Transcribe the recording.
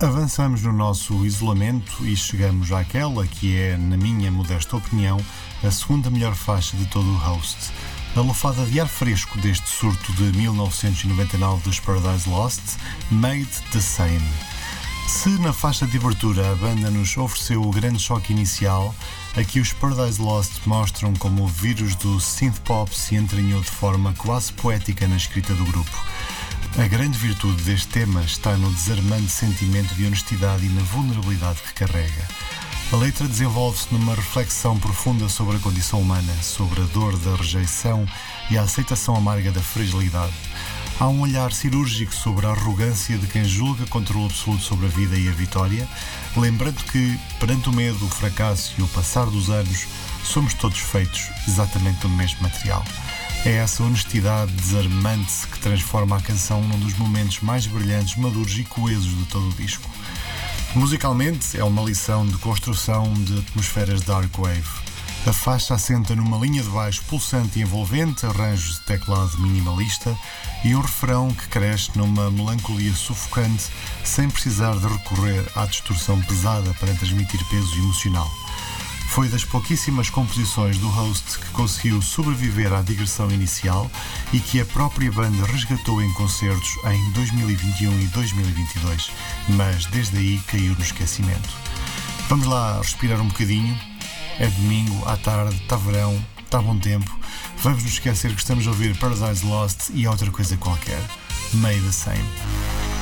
Avançamos no nosso isolamento e chegamos àquela que é, na minha modesta opinião, a segunda melhor faixa de todo o Host. A lufada de ar fresco deste surto de 1999 dos Paradise Lost, Made the Same. Se na faixa de abertura a banda nos ofereceu o grande choque inicial, aqui os Paradise Lost mostram como o vírus do synth-pop se entranhou de forma quase poética na escrita do grupo. A grande virtude deste tema está no desarmante sentimento de honestidade e na vulnerabilidade que carrega. A letra desenvolve-se numa reflexão profunda sobre a condição humana, sobre a dor da rejeição e a aceitação amarga da fragilidade. Há um olhar cirúrgico sobre a arrogância de quem julga controle absoluto sobre a vida e a vitória, lembrando que, perante o medo, o fracasso e o passar dos anos, somos todos feitos exatamente do mesmo material. É essa honestidade desarmante que transforma a canção num dos momentos mais brilhantes, maduros e coesos de todo o disco. Musicalmente, é uma lição de construção de atmosferas dark wave. A faixa assenta numa linha de baixo pulsante e envolvente, arranjos de teclado minimalista e um refrão que cresce numa melancolia sufocante sem precisar de recorrer à distorção pesada para transmitir peso emocional. Foi das pouquíssimas composições do Host que conseguiu sobreviver à digressão inicial e que a própria banda resgatou em concertos em 2021 e 2022, mas desde aí caiu no esquecimento. Vamos lá respirar um bocadinho. É domingo, à tarde, está verão, está bom tempo. Vamos nos esquecer que estamos a ouvir Paradise Lost e outra coisa qualquer. Made the Same.